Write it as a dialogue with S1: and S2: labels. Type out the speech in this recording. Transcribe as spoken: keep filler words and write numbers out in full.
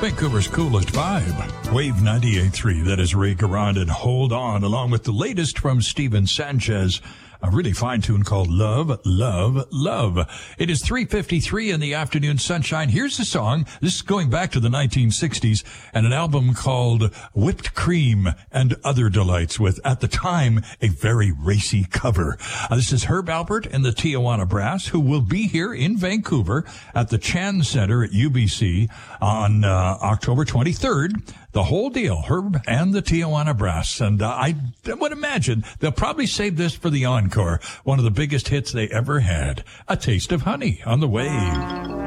S1: Vancouver's coolest vibe. Wave ninety-eight point three. That is Ray Garand and Hold On, along with the latest from Steven Sanchez. A really fine tune called Love, Love, Love. It is three fifty-three in the afternoon sunshine. Here's the song. This is going back to the nineteen sixties and an album called Whipped Cream and Other Delights with, at the time, a very racy cover. Uh, this is Herb Alpert and the Tijuana Brass, who will be here in Vancouver at the Chan Center at U B C on uh, October twenty-third. The whole deal, Herb and the Tijuana Brass. And uh, I would imagine they'll probably save this for the encore. One of the biggest hits they ever had. A Taste of Honey on the Wave.